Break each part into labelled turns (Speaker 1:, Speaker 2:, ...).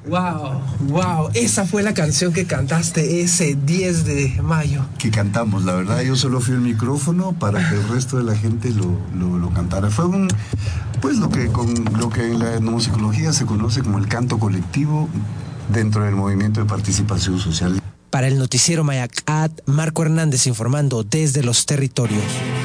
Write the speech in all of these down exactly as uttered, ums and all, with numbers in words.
Speaker 1: Wow, wow, esa fue la canción que cantaste ese diez de mayo.
Speaker 2: Que cantamos, la verdad, yo solo fui el micrófono para que el resto de la gente lo, lo, lo cantara. Fue un, pues lo que, con, lo que en la etnomusicología se conoce como el canto colectivo dentro del movimiento de participación social.
Speaker 1: Para el noticiero Mayacat, Marco Hernández informando desde los territorios.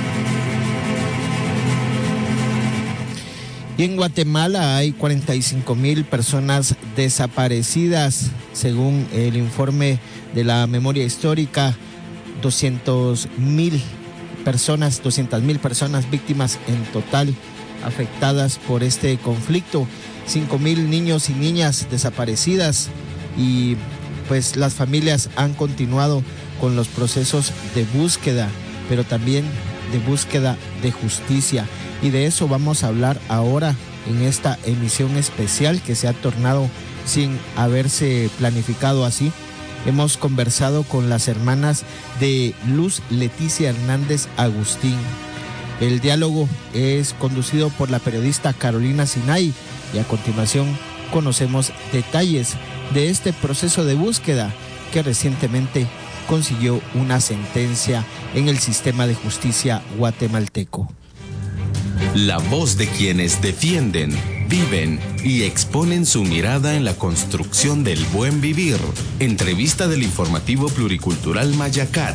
Speaker 3: Y en Guatemala hay cuarenta y cinco mil personas desaparecidas, según el informe de la memoria histórica, doscientas mil personas, doscientas mil personas víctimas en total afectadas por este conflicto, cinco mil niños y niñas desaparecidas, y pues las familias han continuado con los procesos de búsqueda, pero también de búsqueda de justicia. Y de eso vamos a hablar ahora en esta emisión especial que se ha tornado sin haberse planificado así. Hemos conversado con las hermanas de Luz Leticia Hernández Agustín. El diálogo es conducido por la periodista Carolina Sinay y a continuación conocemos detalles de este proceso de búsqueda que recientemente consiguió una sentencia en el sistema de justicia guatemalteco.
Speaker 4: La voz de quienes defienden, viven y exponen su mirada en la construcción del buen vivir. Entrevista del informativo pluricultural Mayacat.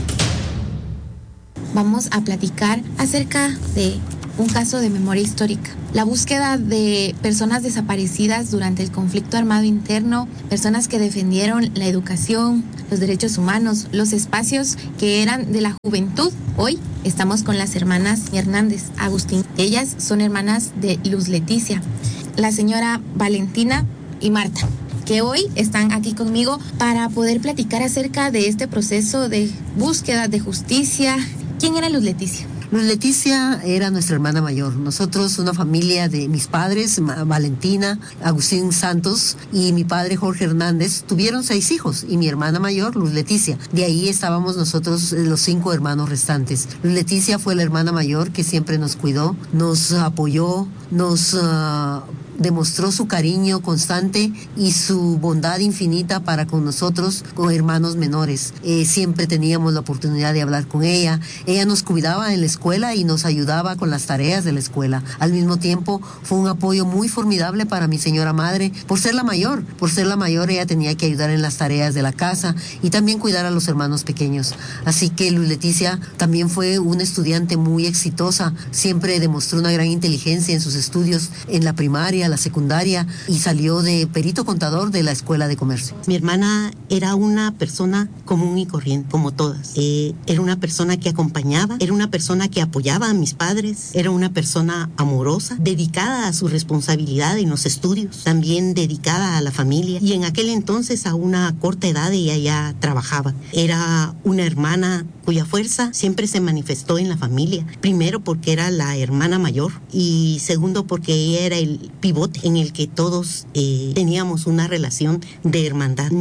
Speaker 5: Vamos a platicar acerca de un caso de memoria histórica. La búsqueda de personas desaparecidas durante el conflicto armado interno, personas que defendieron la educación, los derechos humanos, los espacios que eran de la juventud. Hoy estamos con las hermanas Hernández Agustín. Ellas son hermanas de Luz Leticia, la señora Valentina y Marta, que hoy están aquí conmigo para poder platicar acerca de este proceso de búsqueda de justicia. ¿Quién era Luz Leticia?
Speaker 6: Luz Leticia era nuestra hermana mayor. Nosotros, una familia de mis padres, Valentina, Agustín Santos y mi padre Jorge Hernández, tuvieron seis hijos y mi hermana mayor, Luz Leticia. De ahí estábamos nosotros, los cinco hermanos restantes. Luz Leticia fue la hermana mayor que siempre nos cuidó, nos apoyó, nos uh, demostró su cariño constante y su bondad infinita para con nosotros, con hermanos menores. Eh, siempre teníamos la oportunidad de hablar con ella. Ella nos cuidaba en la escuela y nos ayudaba con las tareas de la escuela. Al mismo tiempo, fue un apoyo muy formidable para mi señora madre, por ser la mayor. Por ser la mayor, ella tenía que ayudar en las tareas de la casa y también cuidar a los hermanos pequeños. Así que Luz Leticia también fue una estudiante muy exitosa. Siempre demostró una gran inteligencia en sus estudios en la primaria, la secundaria, y salió de perito contador de la Escuela de Comercio.
Speaker 7: Mi hermana era una persona común y corriente, como todas. Eh, era una persona que acompañaba, era una persona que apoyaba a mis padres, era una persona amorosa, dedicada a su responsabilidad en los estudios, también dedicada a la familia, y en aquel entonces a una corta edad ella ya trabajaba. Era una hermana cuya fuerza siempre se manifestó en la familia, primero porque era la hermana mayor y segundo porque ella era el pivote en el que todos eh, teníamos una relación de hermandad.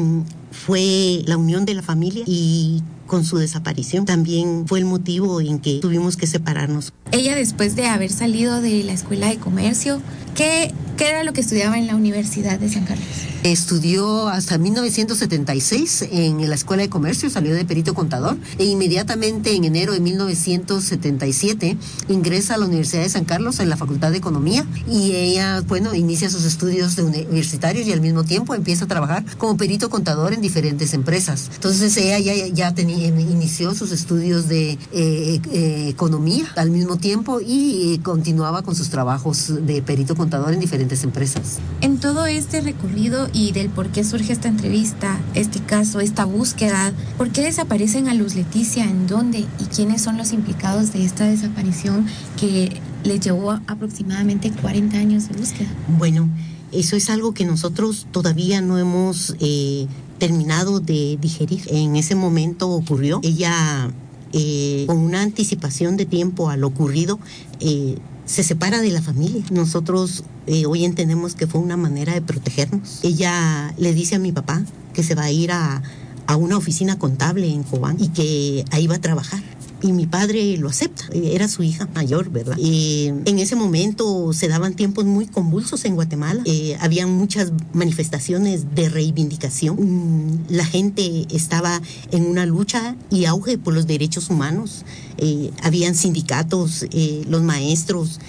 Speaker 7: Fue la unión de la familia y con su desaparición también fue el motivo en que tuvimos que separarnos.
Speaker 5: Ella, después de haber salido de la Escuela de Comercio, ¿qué, qué era lo que estudiaba en la Universidad de San Carlos?
Speaker 6: Estudió hasta mil novecientos setenta y seis en la Escuela de Comercio, salió de perito contador e inmediatamente en enero de mil novecientos setenta y siete ingresa a la Universidad de San Carlos en la Facultad de Economía y ella, bueno, inicia sus estudios de universitarios y al mismo tiempo empieza a trabajar como perito contador en diferentes empresas. Entonces ella ya, ya tenía, inició sus estudios de eh, eh, economía al mismo tiempo y eh, continuaba con sus trabajos de perito contador en diferentes empresas.
Speaker 5: En todo este recorrido y del por qué surge esta entrevista, este caso, esta búsqueda, ¿por qué desaparecen a Luz Leticia? ¿En dónde? ¿Y quiénes son los implicados de esta desaparición que les llevó aproximadamente cuarenta años de búsqueda?
Speaker 7: Bueno, eso es algo que nosotros todavía no hemos eh, terminado de digerir. En ese momento ocurrió. Ella, eh, con una anticipación de tiempo a lo ocurrido, eh, se separa de la familia. Nosotros eh, hoy entendemos que fue una manera de protegernos. Ella le dice a mi papá que se va a ir a, a una oficina contable en Cobán y que ahí va a trabajar. y mi padre lo acepta, era su hija mayor, ¿verdad? Eh, en ese momento se daban tiempos muy convulsos en Guatemala, eh, habían muchas manifestaciones de reivindicación, mm, la gente estaba en una lucha y auge por los derechos humanos, eh, habían sindicatos, eh, los maestros,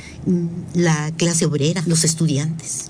Speaker 7: la clase obrera, los estudiantes.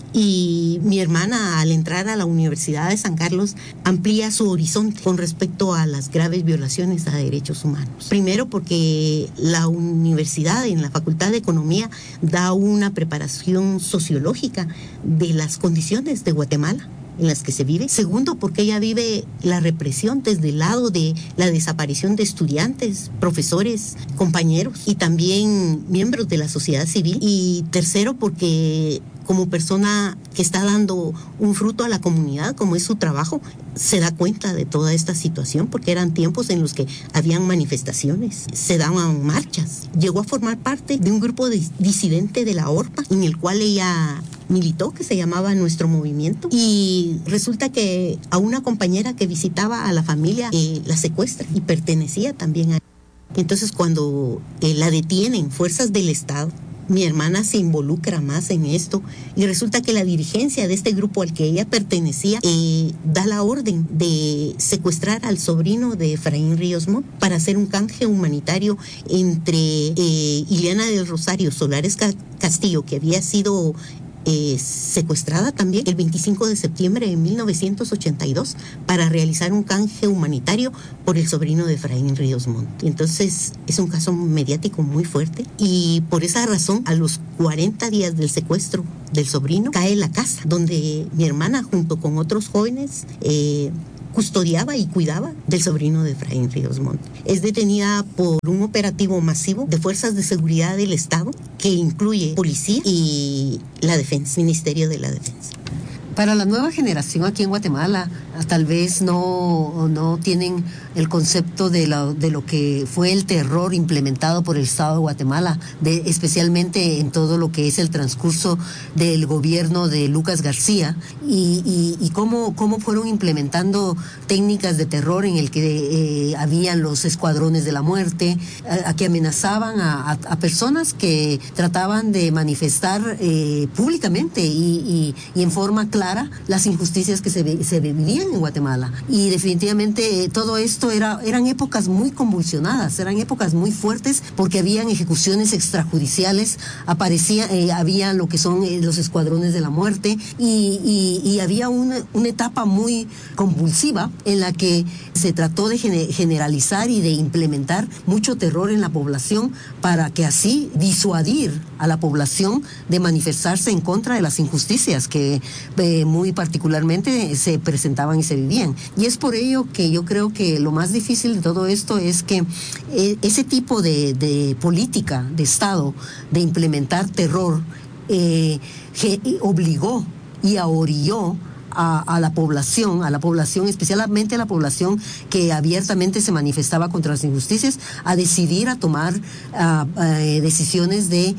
Speaker 7: Y mi hermana, al entrar a la Universidad de San Carlos, amplía su horizonte con respecto a las graves violaciones a derechos humanos. Primero porque la universidad, en la Facultad de Economía, da una preparación sociológica de las condiciones de Guatemala en las que se vive. Segundo, porque ella vive la represión desde el lado de la desaparición de estudiantes, profesores, compañeros y también miembros de la sociedad civil. Y tercero, porque como persona que está dando un fruto a la comunidad, como es su trabajo, se da cuenta de toda esta situación, porque eran tiempos en los que habían manifestaciones, se daban marchas. Llegó a formar parte de un grupo de disidente de la ORPA, en el cual ella militó, que se llamaba Nuestro Movimiento, y resulta que a una compañera que visitaba a la familia eh, la secuestra y pertenecía también a... Entonces, cuando eh, la detienen fuerzas del Estado, mi hermana se involucra más en esto y resulta que la dirigencia de este grupo al que ella pertenecía eh, da la orden de secuestrar al sobrino de Efraín Ríos Montt para hacer un canje humanitario entre eh, Ileana del Rosario Solares Castillo, que había sido Eh, secuestrada también el veinticinco de septiembre de mil novecientos ochenta y dos para realizar un canje humanitario por el sobrino de Efraín Ríos Montt. Entonces es un caso mediático muy fuerte y por esa razón a los cuarenta días del secuestro del sobrino cae la casa donde mi hermana junto con otros jóvenes eh, custodiaba y cuidaba del sobrino de Efraín Ríos Montt. Es detenida por un operativo masivo de fuerzas de seguridad del Estado que incluye policía y la defensa, Ministerio de la Defensa.
Speaker 6: Para la nueva generación aquí en Guatemala, tal vez no, no tienen el concepto de lo, de lo que fue el terror implementado por el Estado de Guatemala, de, especialmente en todo lo que es el transcurso del gobierno de Lucas García y, y, y cómo, cómo fueron implementando técnicas de terror en el que eh, habían los escuadrones de la muerte, a, a que amenazaban a, a, a personas que trataban de manifestar eh, públicamente y, y, y en forma clara las injusticias que se, se vivían en Guatemala. Y definitivamente eh, todo esto era, eran épocas muy convulsionadas, eran épocas muy fuertes porque habían ejecuciones extrajudiciales, aparecía, eh, había lo que son eh, los escuadrones de la muerte y, y, y había una, una etapa muy convulsiva en la que se trató de generalizar y de implementar mucho terror en la población para que así disuadir a la población de manifestarse en contra de las injusticias que eh, muy particularmente se presentaban y se vivían. Y es por ello que yo creo que lo más difícil de todo esto es que eh, ese tipo de, de política de Estado, de implementar terror, eh, que obligó y ahorilló A, a la población, a la población, especialmente a la población que abiertamente se manifestaba contra las injusticias, a decidir, a tomar uh, uh, decisiones de,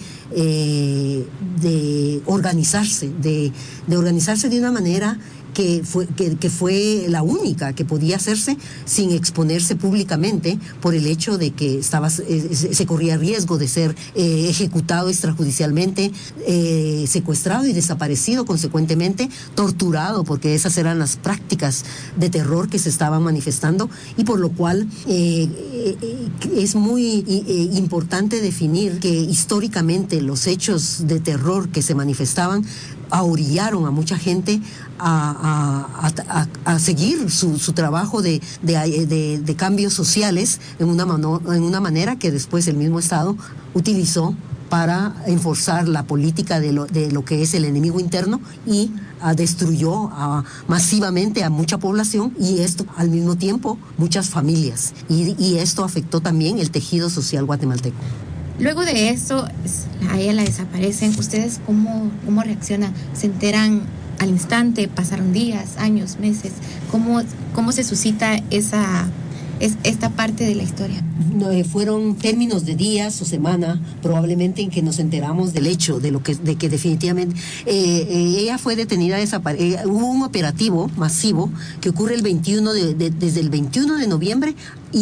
Speaker 6: eh, de organizarse, de, de organizarse de una manera que fue, que, que fue la única que podía hacerse sin exponerse públicamente por el hecho de que estaba, eh, se, se corría riesgo de ser eh, ejecutado extrajudicialmente, eh, secuestrado y desaparecido consecuentemente, torturado, porque esas eran las prácticas de terror que se estaban manifestando y por lo cual eh, eh, es muy eh, importante definir que históricamente los hechos de terror que se manifestaban ahorillaron a mucha gente a, a, a, a seguir su, su trabajo de, de, de, de cambios sociales en una, mano, en una manera que después el mismo Estado utilizó para enforzar la política de lo, de lo que es el enemigo interno y a, destruyó a, masivamente a mucha población y esto al mismo tiempo muchas familias y, y esto afectó también el tejido social guatemalteco.
Speaker 5: Luego de eso, a ella la desaparecen. ¿Ustedes cómo, cómo reaccionan? ¿Se enteran al instante? ¿Pasaron días, años, meses? ¿Cómo, cómo se suscita esa, es, esta parte de la historia?
Speaker 6: No, eh, fueron términos de días o semana, probablemente en que nos enteramos del hecho, de lo que, de que definitivamente eh, eh, ella fue detenida, desapare- eh, hubo un operativo masivo que ocurre el veintiuno de, de, desde el veintiuno de noviembre y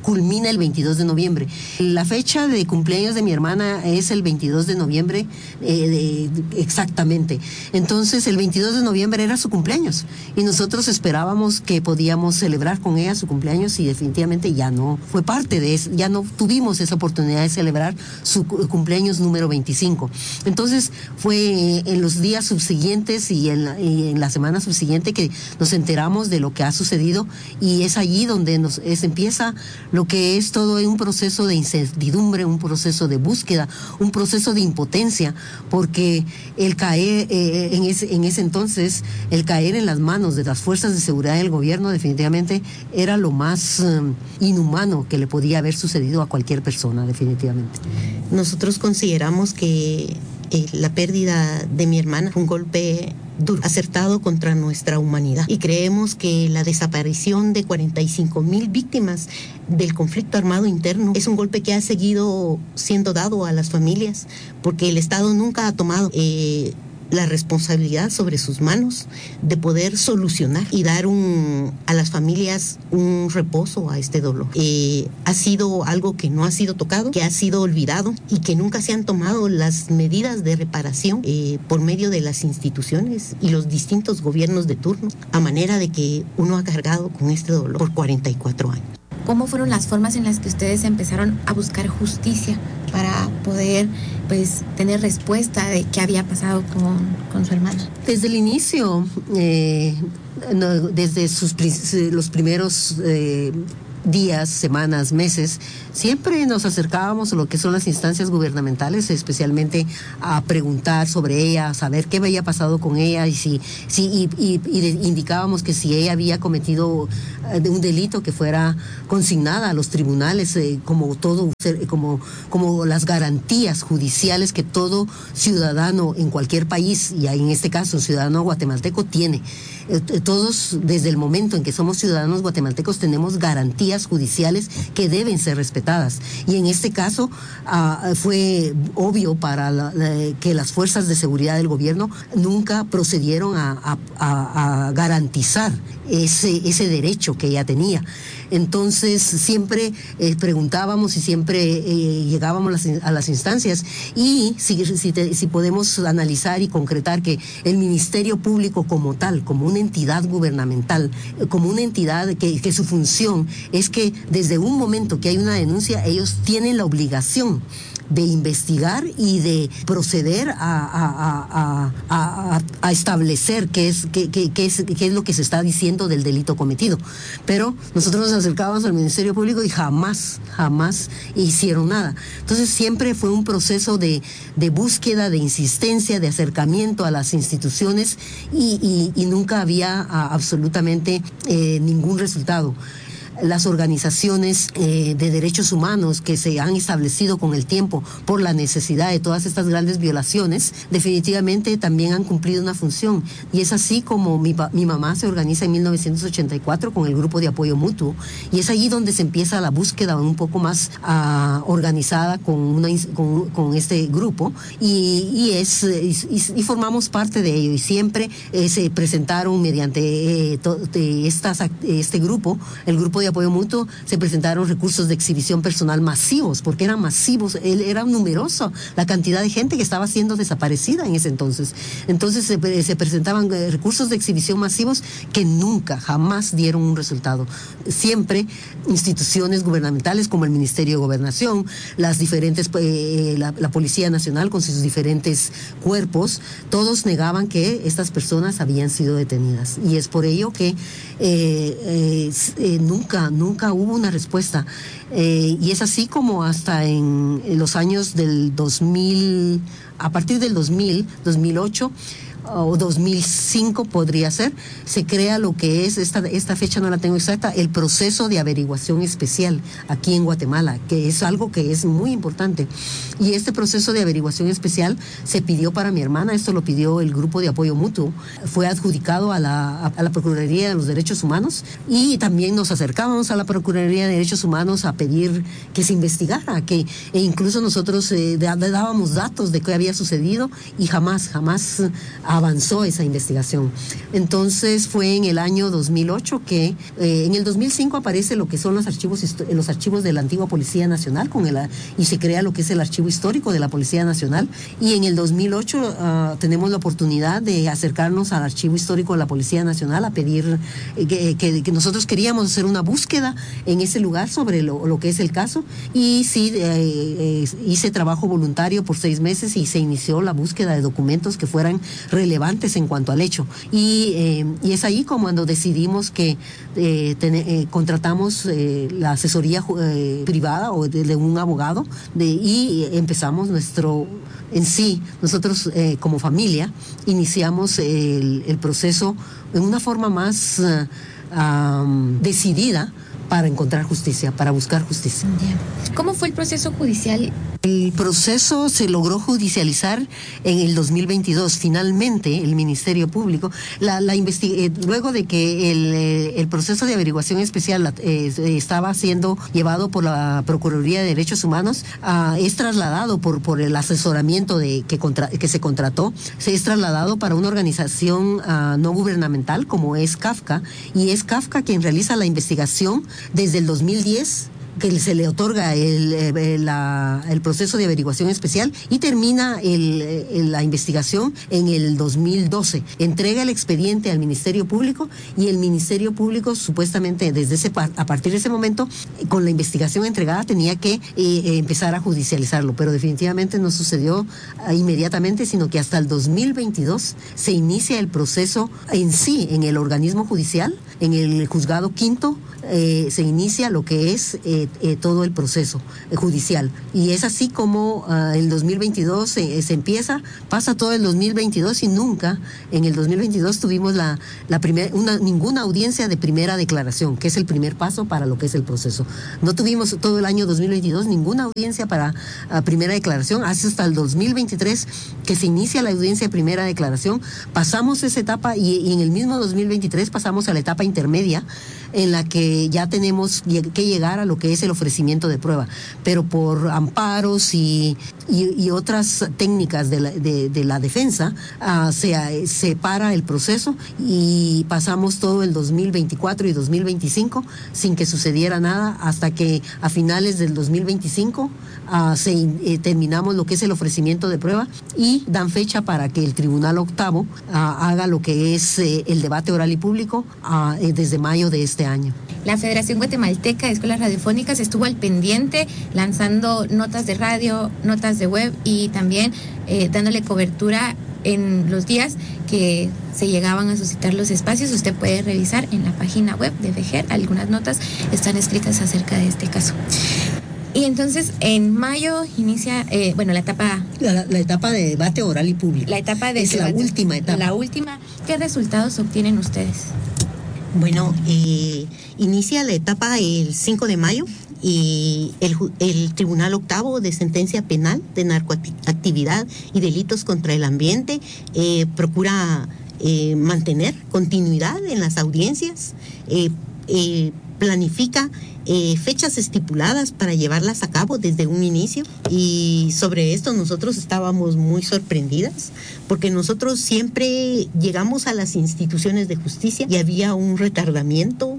Speaker 6: culmina el veintidós de noviembre. La fecha de cumpleaños de mi hermana es el veintidós de noviembre, eh, de, exactamente. Entonces, el veintidós de noviembre era su cumpleaños y nosotros esperábamos que podíamos celebrar con ella su cumpleaños y definitivamente ya no fue parte de eso, ya no tuvimos esa oportunidad de celebrar su cumpleaños número veinticinco. Entonces, fue en los días subsiguientes y en la, y en la semana subsiguiente que nos enteramos de lo que ha sucedido y es allí donde nos es, empieza lo que es todo un proceso de incertidumbre, un proceso de búsqueda, un proceso de impotencia, porque el caer eh, en, ese, en ese entonces, el caer en las manos de las fuerzas de seguridad del gobierno definitivamente era lo más eh, inhumano que le podía haber sucedido a cualquier persona, definitivamente.
Speaker 7: Nosotros consideramos que eh, la pérdida de mi hermana fue un golpe duro, acertado contra nuestra humanidad, y creemos que la desaparición de cuarenta y cinco mil víctimas del conflicto armado interno es un golpe que ha seguido siendo dado a las familias porque el Estado nunca ha tomado eh, la responsabilidad sobre sus manos de poder solucionar y dar un, a las familias un reposo a este dolor. Eh, ha sido algo que no ha sido tocado, que ha sido olvidado y que nunca se han tomado las medidas de reparación eh, por medio de las instituciones y los distintos gobiernos de turno, a manera de que uno ha cargado con este dolor por cuarenta y cuatro años.
Speaker 5: ¿Cómo fueron las formas en las que ustedes empezaron a buscar justicia para poder, pues, tener respuesta de qué había pasado con, con su hermana?
Speaker 6: Desde el inicio, eh, no, desde sus, los primeros eh, días, semanas, meses, siempre nos acercábamos a lo que son las instancias gubernamentales, especialmente a preguntar sobre ella, a saber qué había pasado con ella y si, si y, y, y indicábamos que si ella había cometido un delito que fuera consignada a los tribunales eh, como todo como como las garantías judiciales que todo ciudadano en cualquier país, y en este caso un ciudadano guatemalteco, tiene. Eh, todos, desde el momento en que somos ciudadanos guatemaltecos, tenemos garantías judiciales que deben ser respetadas, y en este caso uh, fue obvio para la, la, que las fuerzas de seguridad del gobierno nunca procedieron a, a, a, a garantizar ese, ese derecho que ella tenía. Entonces siempre eh, preguntábamos y siempre eh, llegábamos a las, a las instancias, y si, si, te, si podemos analizar y concretar que el Ministerio Público como tal, como una entidad gubernamental, como una entidad que, que su función es que desde un momento que hay una denuncia, ellos tienen la obligación de investigar y de proceder a, a, a, a, a, a establecer qué es, qué, qué, qué, es, qué es lo que se está diciendo del delito cometido. Pero nosotros nos acercábamos al Ministerio Público y jamás, jamás hicieron nada. Entonces siempre fue un proceso de, de búsqueda, de insistencia, de acercamiento a las instituciones, y, y, y nunca había a, absolutamente eh, ningún resultado. Las organizaciones eh, de derechos humanos que se han establecido con el tiempo por la necesidad de todas estas grandes violaciones, definitivamente también han cumplido una función, y es así como mi, mi mamá se organiza en mil novecientos ochenta y cuatro con el grupo de apoyo mutuo, y es allí donde se empieza la búsqueda un poco más uh, organizada con, una, con, con este grupo, y, y, es, y, y formamos parte de ello, y siempre eh, se presentaron mediante eh, to, de estas, este grupo, el grupo de apoyo mutuo, se presentaron recursos de exhibición personal masivos, porque eran masivos, era numeroso la cantidad de gente que estaba siendo desaparecida en ese entonces. Entonces se, se presentaban recursos de exhibición masivos que nunca, jamás dieron un resultado. Siempre instituciones gubernamentales como el Ministerio de Gobernación, las diferentes, eh, la, la Policía Nacional con sus diferentes cuerpos, todos negaban que estas personas habían sido detenidas, y es por ello que eh, eh, eh, nunca Nunca hubo una respuesta, eh, y es así como hasta en, en los años del dos mil, a partir del dos mil, dos mil ocho o dos mil cinco podría ser, se crea lo que es, esta, esta fecha no la tengo exacta, el proceso de averiguación especial aquí en Guatemala, que es algo que es muy importante. Y este proceso de averiguación especial se pidió para mi hermana, esto lo pidió el grupo de apoyo mutuo, fue adjudicado a la, a la Procuraduría de los Derechos Humanos, y también nos acercábamos a la Procuraduría de Derechos Humanos a pedir que se investigara, que, e incluso nosotros eh, dábamos datos de qué había sucedido, y jamás, jamás avanzó esa investigación. Entonces fue en el año dos mil ocho que eh, en el dos mil cinco aparece lo que son los archivos los archivos de la antigua Policía Nacional con el, y se crea lo que es el archivo histórico de la Policía Nacional, y en el dos mil ocho uh, tenemos la oportunidad de acercarnos al archivo histórico de la Policía Nacional a pedir eh, que, que, que nosotros queríamos hacer una búsqueda en ese lugar sobre lo, lo que es el caso, y sí eh, eh, hice trabajo voluntario por seis meses y se inició la búsqueda de documentos que fueran relevantes en cuanto al hecho, y, eh, y es ahí como cuando decidimos que eh, ten, eh, contratamos eh, la asesoría eh, privada o de, de un abogado de, y empezamos nuestro en sí, nosotros eh, como familia iniciamos el, el proceso en una forma más uh, um, decidida para encontrar justicia, para buscar justicia.
Speaker 5: ¿Cómo fue el proceso judicial?
Speaker 6: El proceso se logró judicializar en el dos mil veintidós. Finalmente, el Ministerio Público, la, la investig- eh, luego de que el, eh, el proceso de averiguación especial eh, estaba siendo llevado por la Procuraduría de Derechos Humanos, uh, es trasladado por, por el asesoramiento de, que, contra- que se contrató, se es trasladado para una organización uh, no gubernamental como es CAFCA, y es CAFCA quien realiza la investigación desde el dos mil diez, que se le otorga el, el, la, el proceso de averiguación especial, y termina el, el, la investigación en el dos mil doce. Entrega el expediente al Ministerio Público, y el Ministerio Público supuestamente desde ese a partir de ese momento, con la investigación entregada, tenía que eh, empezar a judicializarlo, pero definitivamente no sucedió eh, inmediatamente, sino que hasta el dos mil veintidós se inicia el proceso en sí, en el organismo judicial, en el juzgado quinto, eh, se inicia lo que es eh, eh, todo el proceso eh, judicial, y es así como uh, el dos mil veintidós se, se empieza, pasa todo el dos mil veintidós y nunca en el dos mil veintidós tuvimos la, la primer, una, ninguna audiencia de primera declaración, que es el primer paso para lo que es el proceso. No tuvimos todo el año dos mil veintidós ninguna audiencia para uh, primera declaración, hasta el dos mil veintitrés que se inicia la audiencia de primera declaración. Pasamos esa etapa y, y en el mismo dos mil veintitrés pasamos a la etapa intermedia, en la que ya tenemos que llegar a lo que es el ofrecimiento de prueba, pero por amparos y, y, y otras técnicas de la, de, de la defensa uh, se, se para el proceso, y pasamos todo el dos mil veinticuatro y dos mil veinticinco sin que sucediera nada, hasta que a finales del dos mil veinticinco uh, se, eh, terminamos lo que es el ofrecimiento de prueba, y dan fecha para que el Tribunal Octavo uh, haga lo que es eh, el debate oral y público uh, eh, desde mayo de este año.
Speaker 5: La Federación Guatemalteca de Escuelas Radiofónicas estuvo al pendiente, lanzando notas de radio, notas de web, y también eh, dándole cobertura en los días que se llegaban a suscitar los espacios. Usted puede revisar en la página web de FEJER, algunas notas están escritas acerca de este caso. Y entonces en mayo inicia, eh, bueno, la etapa...
Speaker 6: La, la etapa de debate oral y público.
Speaker 5: La etapa de...
Speaker 6: Es debate, la última etapa.
Speaker 5: La última. ¿Qué resultados obtienen ustedes?
Speaker 7: Bueno, eh, inicia la etapa el cinco de mayo, y el, el Tribunal Octavo de Sentencia Penal de Narcoactividad y Delitos contra el Ambiente eh, procura eh, mantener continuidad en las audiencias, eh, eh, planifica eh, fechas estipuladas para llevarlas a cabo desde un inicio, y sobre esto nosotros estábamos muy sorprendidas, porque nosotros siempre llegamos a las instituciones de justicia y había un retardamiento,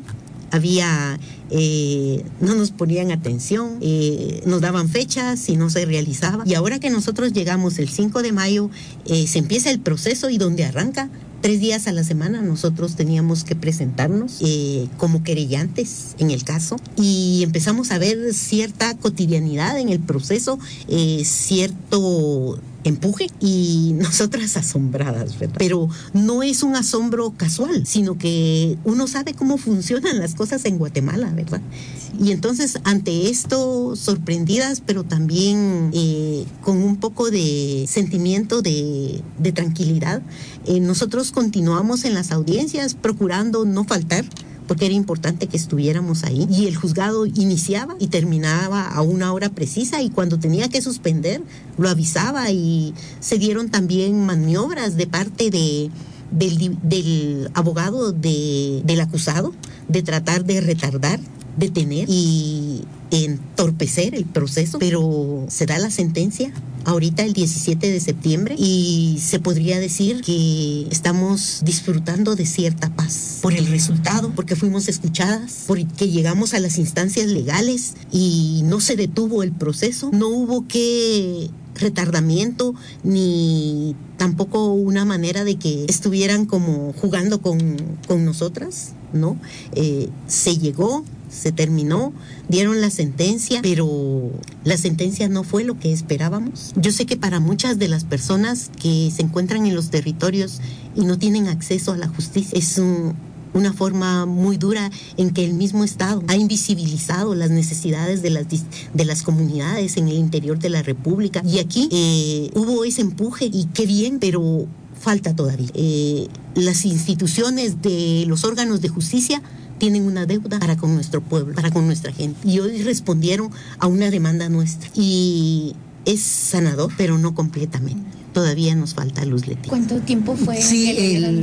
Speaker 7: había eh, no nos ponían atención, eh, nos daban fechas y no se realizaba, y ahora que nosotros llegamos el cinco de mayo eh, se empieza el proceso, y donde arranca tres días a la semana nosotros teníamos que presentarnos eh, como querellantes en el caso, y empezamos a ver cierta cotidianidad en el proceso, eh, cierto empuje, y nosotras asombradas, ¿verdad? Pero no es un asombro casual, sino que uno sabe cómo funcionan las cosas en Guatemala, ¿verdad? Y entonces ante esto sorprendidas, pero también eh, con un poco de sentimiento de, de tranquilidad, eh, nosotros continuamos en las audiencias procurando no faltar, porque era importante que estuviéramos ahí, y el juzgado iniciaba y terminaba a una hora precisa, y cuando tenía que suspender lo avisaba, y se dieron también maniobras de parte de del, del abogado de, del acusado de tratar de retardar, detener, y entorpecer el proceso, pero se da la sentencia ahorita el diecisiete de septiembre y se podría decir que estamos disfrutando de cierta paz por el resultado, porque fuimos escuchadas, porque llegamos a las instancias legales y no se detuvo el proceso, no hubo que retardamiento ni tampoco una manera de que estuvieran como jugando con, con nosotras, ¿no? Eh, se llegó, se terminó, dieron la sentencia, pero la sentencia no fue lo que esperábamos. Yo sé que para muchas de las personas que se encuentran en los territorios y no tienen acceso a la justicia, es un, una forma muy dura en que el mismo Estado ha invisibilizado las necesidades de las, de las comunidades en el interior de la República. Y aquí eh, hubo ese empuje y qué bien, pero falta todavía. Eh, las instituciones de los órganos de justicia tienen una deuda para con nuestro pueblo, para con nuestra gente. Y hoy respondieron a una demanda nuestra. Y es sanador, pero no completamente. Todavía nos falta Luz Leticia.
Speaker 5: ¿Cuánto tiempo fue?
Speaker 6: Sí,
Speaker 5: el,
Speaker 6: el,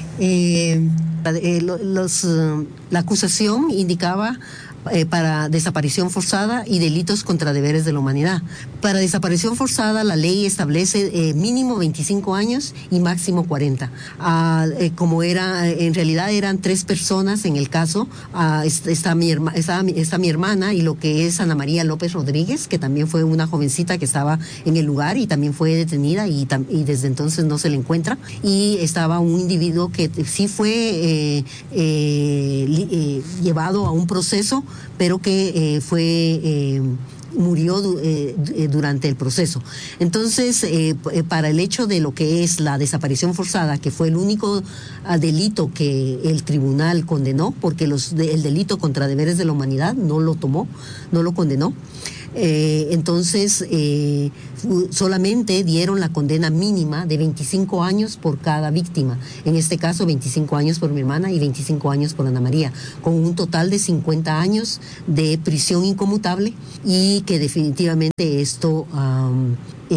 Speaker 6: eh, eh, los, uh, la acusación indicaba eh, para desaparición forzada y delitos contra deberes de la humanidad. Para desaparición forzada la ley establece eh, mínimo veinticinco años y máximo cuarenta. Ah, eh, como era, en realidad eran tres personas en el caso. Ah, está, mi herma, está, está mi hermana y lo que es Ana María López Rodríguez, que también fue una jovencita que estaba en el lugar y también fue detenida y, y desde entonces no se le encuentra. Y estaba un individuo que sí fue eh, eh, eh, llevado a un proceso, pero que eh, fue... Eh, murió eh, durante el proceso. Entonces, eh, para el hecho de lo que es la desaparición forzada, que fue el único uh, delito que el tribunal condenó, porque los de, el delito contra deberes de la humanidad no lo tomó, no lo condenó. Eh, entonces, eh, solamente dieron la condena mínima de veinticinco años por cada víctima. En este caso, veinticinco años por mi hermana y veinticinco años por Ana María, con un total de cincuenta años de prisión inconmutable, y que definitivamente esto um,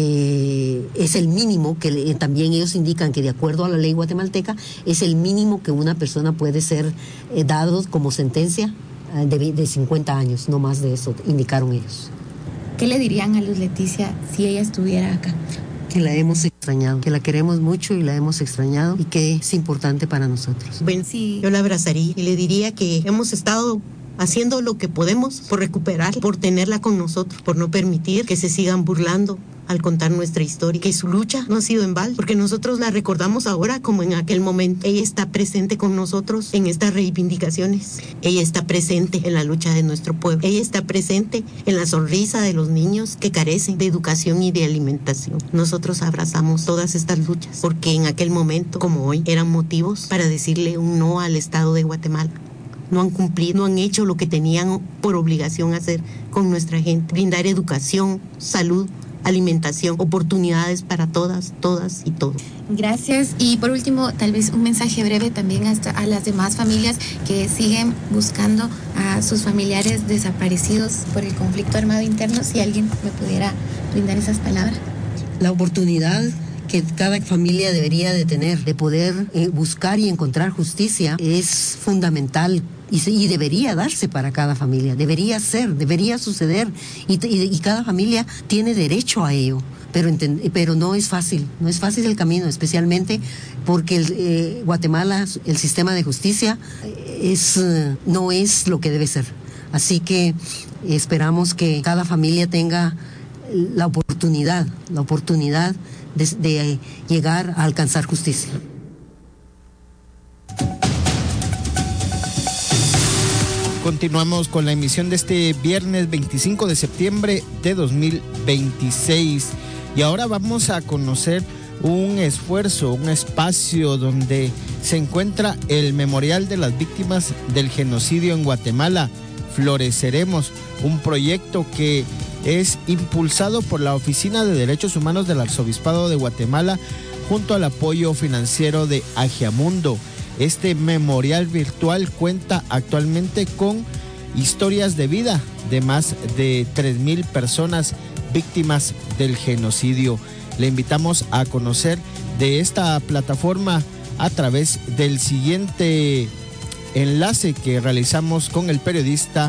Speaker 6: eh, es el mínimo que le, también ellos indican que de acuerdo a la ley guatemalteca es el mínimo que una persona puede ser eh, dado como sentencia eh, de, de cincuenta años, no más de eso, indicaron ellos.
Speaker 5: ¿Qué le dirían a Luz Leticia si ella estuviera acá?
Speaker 6: Que la hemos extrañado, que la queremos mucho y la hemos extrañado y que es importante para nosotros.
Speaker 7: Bueno, sí, yo la abrazaría y le diría que hemos estado haciendo lo que podemos por recuperar, por tenerla con nosotros, por no permitir que se sigan burlando al contar nuestra historia, que su lucha no ha sido en balde, porque nosotros la recordamos ahora como en aquel momento. Ella está presente con nosotros en estas reivindicaciones, ella está presente en la lucha de nuestro pueblo, ella está presente en la sonrisa de los niños que carecen de educación y de alimentación. Nosotros abrazamos todas estas luchas, porque en aquel momento, como hoy, eran motivos para decirle un no al Estado de Guatemala. No han cumplido, no han hecho lo que tenían por obligación hacer con nuestra gente, brindar educación, salud, alimentación, oportunidades para todas, todas y todos.
Speaker 5: Gracias. Y por último, tal vez un mensaje breve también hasta a las demás familias que siguen buscando a sus familiares desaparecidos por el conflicto armado interno, si alguien me pudiera brindar esas palabras.
Speaker 6: La oportunidad que cada familia debería de tener de poder eh, buscar y encontrar justicia es fundamental. Y, se, y debería darse para cada familia, debería ser, debería suceder, y, y, y cada familia tiene derecho a ello, pero, ent, pero no es fácil, no es fácil el camino, especialmente porque el, eh, Guatemala, el sistema de justicia es, uh, no es lo que debe ser. Así que esperamos que cada familia tenga la oportunidad, la oportunidad de, de llegar a alcanzar justicia.
Speaker 3: Continuamos con la emisión de este viernes veinticinco de septiembre de dos mil veintiséis y ahora vamos a conocer un esfuerzo, un espacio donde se encuentra el Memorial de las Víctimas del Genocidio en Guatemala. Floreceremos, un proyecto que es impulsado por la Oficina de Derechos Humanos del Arzobispado de Guatemala junto al apoyo financiero de Agiamundo. Este memorial virtual cuenta actualmente con historias de vida de más de tres mil personas víctimas del genocidio. Le invitamos a conocer de esta plataforma a través del siguiente enlace que realizamos con el periodista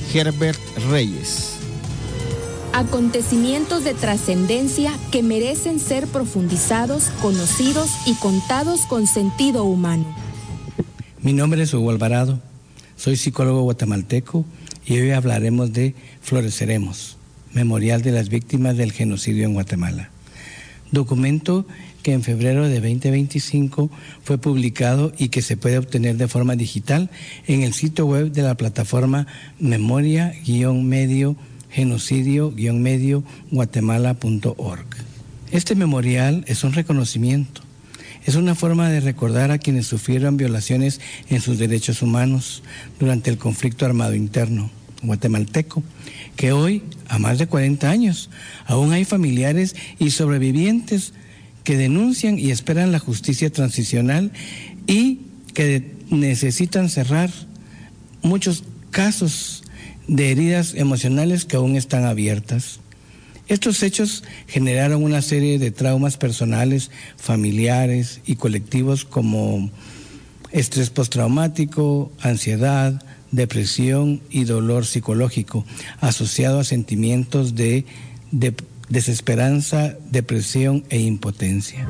Speaker 3: Herbert Reyes.
Speaker 8: Acontecimientos de trascendencia que merecen ser profundizados, conocidos y contados con sentido humano.
Speaker 9: Mi nombre es Hugo Alvarado, soy psicólogo guatemalteco y hoy hablaremos de Floreceremos, Memorial de las Víctimas del Genocidio en Guatemala. Documento que en febrero de veinte veinticinco fue publicado y que se puede obtener de forma digital en el sitio web de la plataforma memoria-medio genocidio-medio guatemala punto org. Este memorial es un reconocimiento, es una forma de recordar a quienes sufrieron violaciones en sus derechos humanos durante el conflicto armado interno guatemalteco, que hoy, a más de cuarenta años, aún hay familiares y sobrevivientes que denuncian y esperan la justicia transicional y que necesitan cerrar muchos casos de heridas emocionales que aún están abiertas. Estos hechos generaron una serie de traumas personales, familiares y colectivos como estrés postraumático, ansiedad, depresión y dolor psicológico, asociado a sentimientos de, de desesperanza, depresión e impotencia.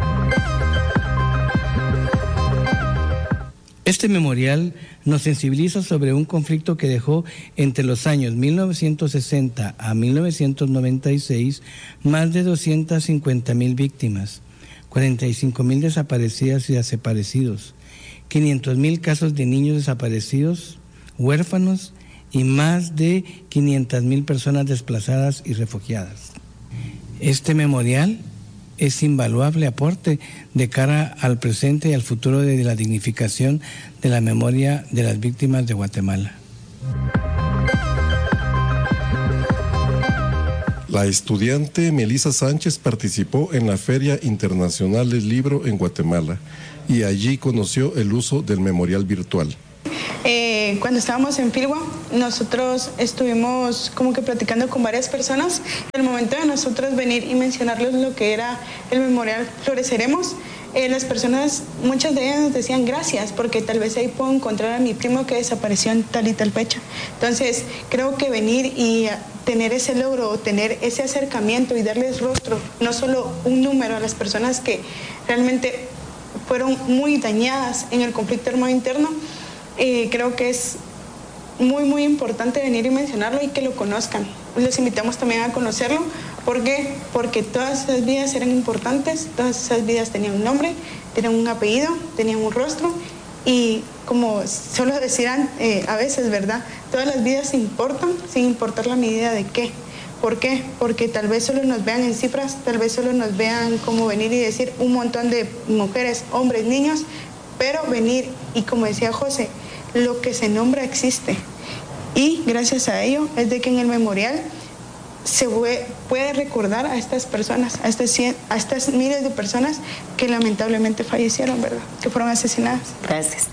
Speaker 9: Este memorial nos sensibiliza sobre un conflicto que dejó entre los años mil novecientos sesenta a mil novecientos noventa y seis más de doscientas cincuenta mil víctimas, cuarenta y cinco mil desaparecidas y desaparecidos, quinientos mil casos de niños desaparecidos, huérfanos y más de quinientas mil personas desplazadas y refugiadas. Este memorial es invaluable aporte de cara al presente y al futuro de la dignificación de la memoria de las víctimas de Guatemala.
Speaker 10: La estudiante Melissa Sánchez participó en la Feria Internacional del Libro en Guatemala y allí conoció el uso del memorial virtual.
Speaker 11: Eh, cuando estábamos en Filgua, nosotros estuvimos como que platicando con varias personas. El momento de nosotros venir y mencionarles lo que era el memorial Floreceremos, eh, las personas, muchas de ellas nos decían gracias, porque tal vez ahí puedo encontrar a mi primo que desapareció en tal y tal fecha. Entonces, creo que venir y tener ese logro, tener ese acercamiento y darles rostro, no solo un número a las personas que realmente fueron muy dañadas en el conflicto armado interno, Eh, creo que es muy muy importante venir y mencionarlo y que lo conozcan. Les invitamos también a conocerlo. ¿Por qué? Porque todas esas vidas eran importantes, todas esas vidas tenían un nombre, tenían un apellido, tenían un rostro y como solo decían eh, a veces, ¿verdad? Todas las vidas importan sin importar la medida de qué. ¿Por qué? Porque tal vez solo nos vean en cifras, tal vez solo nos vean como venir y decir un montón de mujeres, hombres, niños, pero venir y como decía José, lo que se nombra existe. Y gracias a ello es de que en el memorial se puede recordar a estas personas, a estas, a estas miles de personas que lamentablemente fallecieron, ¿verdad? Que fueron asesinadas.
Speaker 12: Gracias.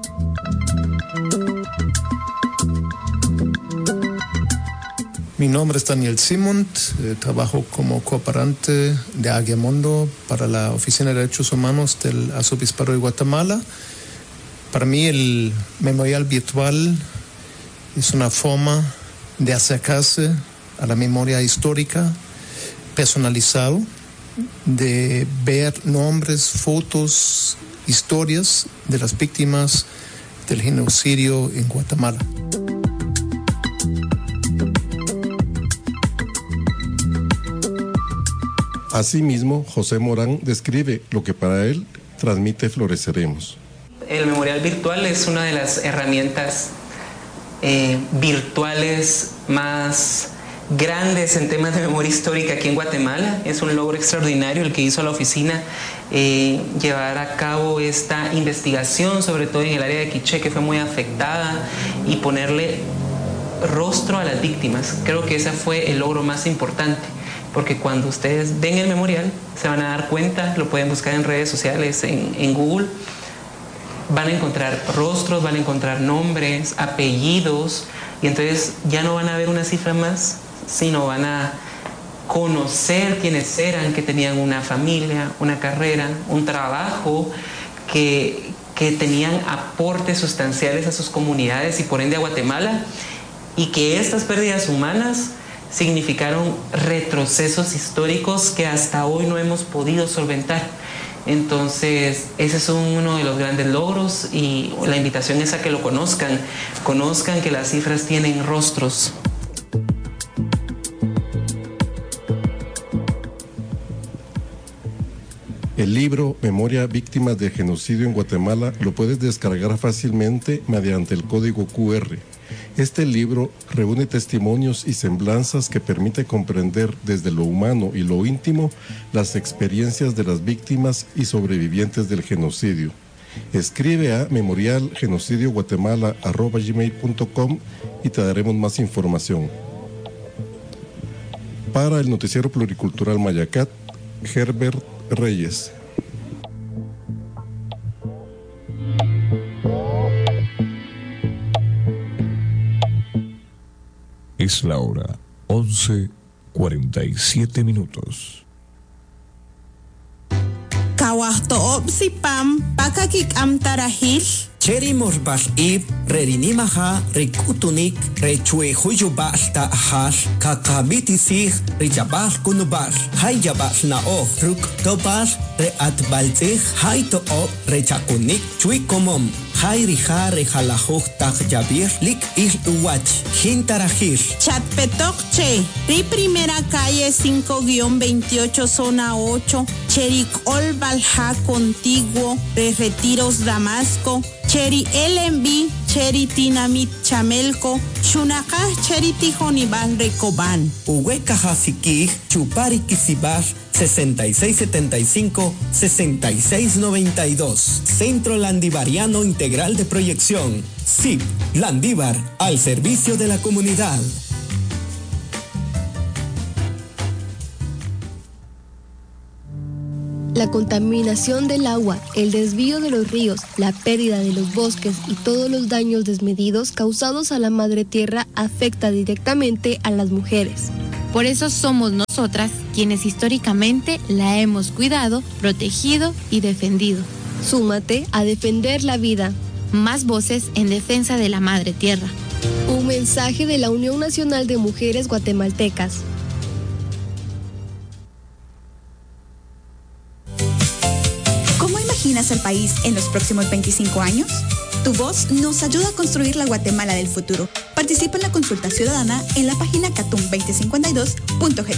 Speaker 13: Mi nombre es Daniel Simont, eh, trabajo como cooperante de Aguiamondo para la Oficina de Derechos Humanos del Arzobispado de Guatemala. Para mí el memorial virtual es una forma de acercarse a la memoria histórica personalizado, de ver nombres, fotos, historias de las víctimas del genocidio en Guatemala.
Speaker 10: Asimismo, José Morán describe lo que para él transmite Floreceremos.
Speaker 14: El memorial virtual es una de las herramientas eh, virtuales más grandes en temas de memoria histórica aquí en Guatemala. Es un logro extraordinario el que hizo la oficina eh, llevar a cabo esta investigación, sobre todo en el área de Quiché, que fue muy afectada, y ponerle rostro a las víctimas. Creo que ese fue el logro más importante, porque cuando ustedes ven el memorial se van a dar cuenta, lo pueden buscar en redes sociales, en, en Google, van a encontrar rostros, van a encontrar nombres, apellidos, y entonces ya no van a ver una cifra más, sino van a conocer quiénes eran, que tenían una familia, una carrera, un trabajo, que, que tenían aportes sustanciales a sus comunidades y por ende a Guatemala. y que estas pérdidas humanas significaron retrocesos históricos que hasta hoy no hemos podido solventar. Entonces, ese es uno de los grandes logros y la invitación es a que lo conozcan, conozcan que las cifras tienen rostros.
Speaker 10: El libro Memoria Víctimas de Genocidio en Guatemala lo puedes descargar fácilmente mediante el código cu erre. Este libro reúne testimonios y semblanzas que permite comprender desde lo humano y lo íntimo las experiencias de las víctimas y sobrevivientes del genocidio. Escribe a memorialgenocidio-guatemala arroba gmail punto com y te daremos más información. Para el Noticiero Pluricultural Mayacat, Herbert Reyes.
Speaker 12: Es la hora once cuarenta y siete minutos.
Speaker 15: Kawahto opsipam pakakik amtarahil.
Speaker 16: Cheri morbal ib, rerinimaha, rikutunik, rechue huyubal ta ahal, kakabitisig, rijabal kunubal, hayabal na o, ruk tobal, reatbalzig, hay to o, rechakunik, chui komom, hay rija rejalajoj tak yabir, lik il uwach, jintarajir.
Speaker 15: Chatpetok che, ri primera calle cinco guión veintiocho zona ocho, Cherik Olbalja contiguo, re Retiros Damasco, Cheri L M B, Cheri Tinamit Chamelco, Chunaka Cheri Tijonibal Recoban.
Speaker 16: Uhueca Hasiki, Chupari Kisibal, sesenta y seis setenta y cinco, sesenta y seis noventa y dos. Centro Landivariano Integral de Proyección. C I P, Landívar, al servicio de la comunidad.
Speaker 17: La contaminación del agua, el desvío de los ríos, la pérdida de los bosques y todos los daños desmedidos causados a la madre tierra afecta directamente a las mujeres.
Speaker 5: Por eso somos nosotras quienes históricamente la hemos cuidado, protegido y defendido.
Speaker 17: Súmate a defender la vida.
Speaker 5: Más voces en defensa de la madre tierra.
Speaker 17: Un mensaje de la Unión Nacional de Mujeres Guatemaltecas.
Speaker 18: ¿Cómo imaginas el país en los próximos veinticinco años? Tu voz nos ayuda a construir la Guatemala del futuro. Participa en la consulta ciudadana en la página catum dos mil cincuenta y dos punto g.